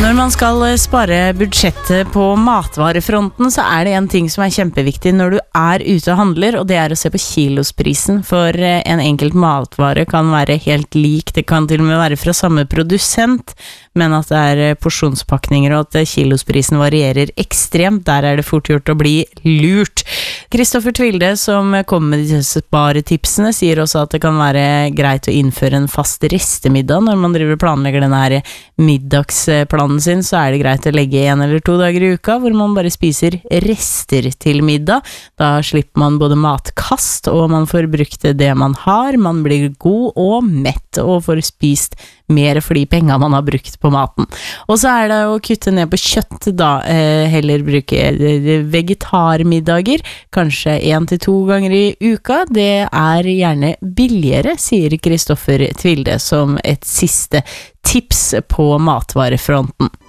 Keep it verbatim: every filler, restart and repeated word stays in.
Når man skal spare budsjettet på matvarefronten, så er det en ting som er kjempeviktig når du er ute og handler, og det er å se på kilosprisen, for en enkelt matvare kan være helt lik, det kan til og med være fra samme produsent, men at det er porsjonspakninger og at kilosprisen varierer ekstremt, der er det fort gjort å bli lurt. Kristoffer Tvilde, som kommer med disse sparetipsene, sier også at det kan være greit å innføre en fast restemiddag når man driver og planlegger denne her middagsplanen sin, så er det greit å legge en eller to dager i uka hvor man bare spiser rester til middag. Da slipper man både matkast, og man får brukt det man har, man blir god og mett, og får spist mer for de penger man har brukt på maten. Og så er det å kutte ned på kjøtt da, eh, heller bruke vegetarmiddager, kanskje en til to ganger i uka. Det er gjerne billigere, sier Kristoffer Tvilde som et siste tips på matvarefronten.